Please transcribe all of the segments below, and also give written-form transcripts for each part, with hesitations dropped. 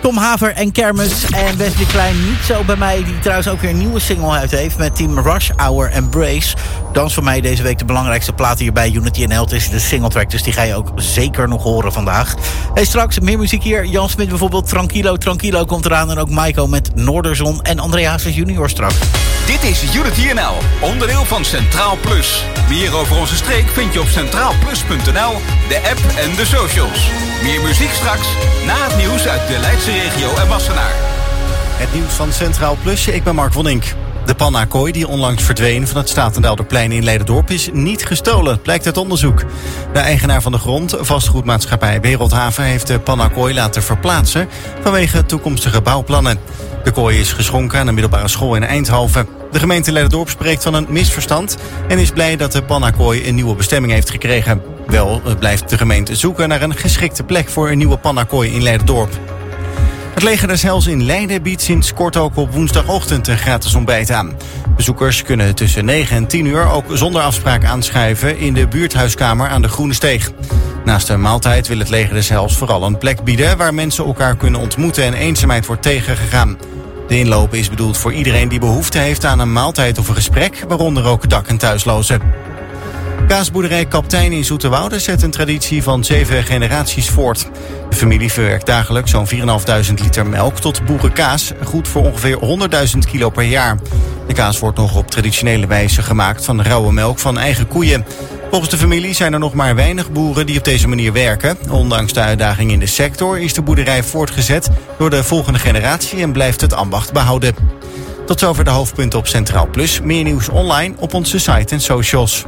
Tom Haver en Kermis en Wesley Klein niet zo bij mij. Die trouwens ook weer een nieuwe single uit heeft met Team Rush Hour Embrace. Dans voor mij deze week de belangrijkste plaat hier bij Unity NL. Het is de singletrack, dus die ga je ook zeker nog horen vandaag. Hey, straks meer muziek hier. Jan Smit bijvoorbeeld, Tranquilo komt eraan. En ook Maiko met Noorderzon en André Hazes junior straks. Dit is Unity NL, onderdeel van Centraal Plus. Meer over onze streek vind je op centraalplus.nl, de app en de socials. Meer muziek straks, na het nieuws uit de Leidse regio en Wassenaar. Het nieuws van Centraal Plus, ik ben Mark van Ink. De pannakooi die onlangs verdween van het Statendaalderplein in Leiderdorp is niet gestolen, blijkt uit onderzoek. De eigenaar van de grond, vastgoedmaatschappij Wereldhaven, heeft de pannakooi laten verplaatsen vanwege toekomstige bouwplannen. De kooi is geschonken aan een middelbare school in Eindhoven. De gemeente Leiderdorp spreekt van een misverstand en is blij dat de pannakooi een nieuwe bestemming heeft gekregen. Wel blijft de gemeente zoeken naar een geschikte plek voor een nieuwe pannakooi in Leiderdorp. Het leger des Heils in Leiden biedt sinds kort ook op woensdagochtend een gratis ontbijt aan. Bezoekers kunnen tussen 9 en 10 uur ook zonder afspraak aanschuiven in de buurthuiskamer aan de Groene Steeg. Naast de maaltijd wil het leger des Heils vooral een plek bieden waar mensen elkaar kunnen ontmoeten en eenzaamheid wordt tegengegaan. De inloop is bedoeld voor iedereen die behoefte heeft aan een maaltijd of een gesprek, waaronder ook dak- en thuislozen. Kaasboerderij Kaptein in Zoeterwoude zet een traditie van 7 generaties voort. De familie verwerkt dagelijks zo'n 4.500 liter melk tot boerenkaas, goed voor ongeveer 100.000 kilo per jaar. De kaas wordt nog op traditionele wijze gemaakt van rauwe melk van eigen koeien. Volgens de familie zijn er nog maar weinig boeren die op deze manier werken. Ondanks de uitdaging in de sector is de boerderij voortgezet door de volgende generatie en blijft het ambacht behouden. Tot zover de hoofdpunten op Centraal Plus. Meer nieuws online op onze site en socials.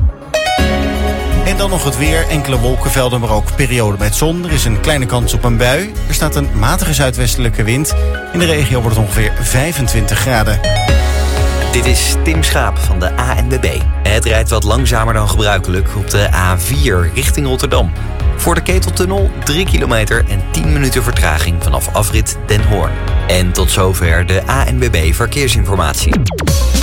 En dan nog het weer. Enkele wolkenvelden, maar ook perioden met zon. Er is een kleine kans op een bui. Er staat een matige zuidwestelijke wind. In de regio wordt het ongeveer 25 graden. Dit is Tim Schaap van de ANWB. Het rijdt wat langzamer dan gebruikelijk op de A4 richting Rotterdam. Voor de Keteltunnel 3 kilometer en 10 minuten vertraging vanaf afrit Den Hoorn. En tot zover de ANWB Verkeersinformatie.